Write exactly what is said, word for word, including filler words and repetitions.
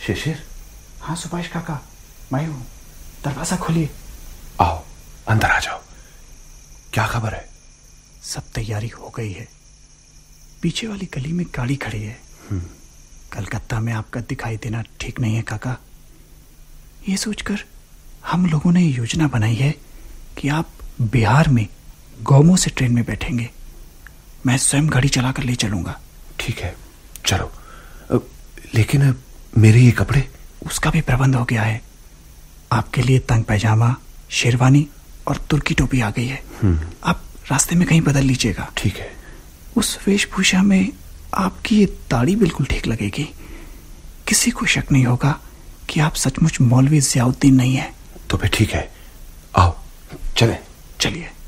शिशिर? हाँ सुभाष काका, मैं हूँ। दरवाजा खोलिए। आओ अंदर आ जाओ। क्या खबर है? सब तैयारी हो गई है। पीछे वाली गली में गाड़ी खड़ी है। कलकत्ता में आपका दिखाई देना ठीक नहीं है काका। ये सोचकर हम लोगों ने योजना बनाई है कि आप बिहार में गोमो से ट्रेन में बैठेंगे। मैं स्वयं गाड़ी चलाकर ले चलूंगा। ठीक है, चलो। लेकिन मेरे ये कपड़े? उसका भी प्रबंध हो गया है। आपके लिए तंग पैजामा, शेरवानी और तुर्की टोपी आ गई है। आप रास्ते में कहीं बदल लीजिएगा। ठीक है। उस वेशभूषा में आपकी ये दाढ़ी बिल्कुल ठीक लगेगी। किसी को शक नहीं होगा कि आप सचमुच मौलवी ज़ियाउद्दीन नहीं है। तो फिर ठीक है, आओ चलें। चलिए।